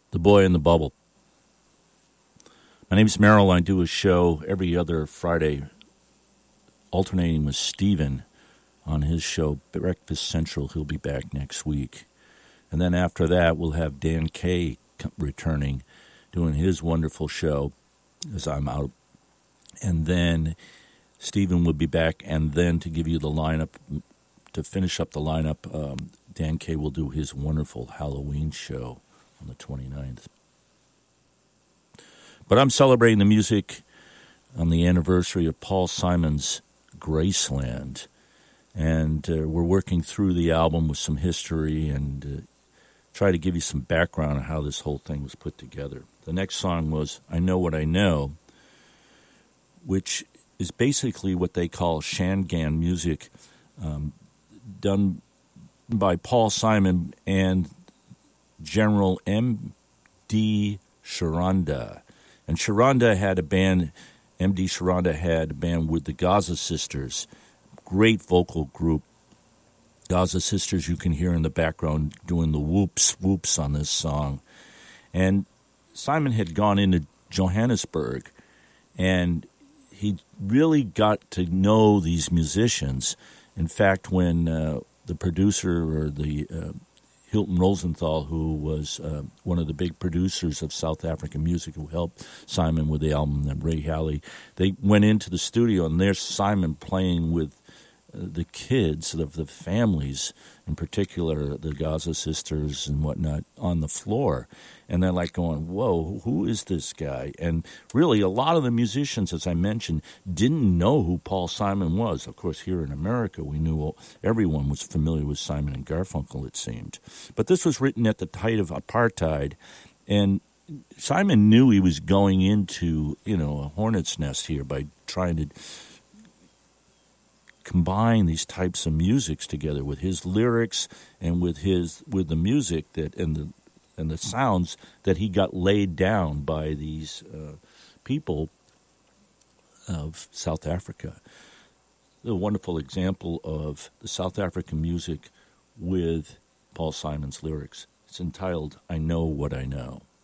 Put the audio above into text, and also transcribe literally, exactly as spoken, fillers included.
The Boy in the Bubble. My name's Merrill. I do a show every other Friday, alternating with Steven on his show, Breakfast Central. He'll be back next week. And then after that, we'll have Dan Kay returning, doing his wonderful show as I'm out. And then Steven will be back, and then to give you the lineup, to finish up the lineup, um, Dan Kay will do his wonderful Halloween show on the twenty-ninth. But I'm celebrating the music on the anniversary of Paul Simon's Graceland. And uh, we're working through the album with some history and uh, try to give you some background on how this whole thing was put together. The next song was I Know What I Know, which is basically what they call Shangaan music, um, done by Paul Simon and General M D Sharonda. And Sharonda had a band, M D Sharonda had a band with the Gaza Sisters, great vocal group. Gaza Sisters you can hear in the background doing the whoops, whoops on this song. And Simon had gone into Johannesburg, and he really got to know these musicians. In fact, when uh, the producer or the uh, Hilton Rosenthal, who was uh, one of the big producers of South African music, who helped Simon with the album, and Ray Halley, they went into the studio, and there's Simon playing with uh, the kids of the families, in particular the Gaza Sisters and whatnot, on the floor. And they're like going, whoa, who is this guy? And really, a lot of the musicians, as I mentioned, didn't know who Paul Simon was. Of course, here in America, we knew everyone was familiar with Simon and Garfunkel, it seemed. But this was written at the height of apartheid, and Simon knew he was going into, you know, a hornet's nest here by trying to combine these types of musics together with his lyrics and with his with the music that and the and the sounds that he got laid down by these uh, people of South Africa. A wonderful example of the South African music with Paul Simon's lyrics. It's entitled, I Know What I Know.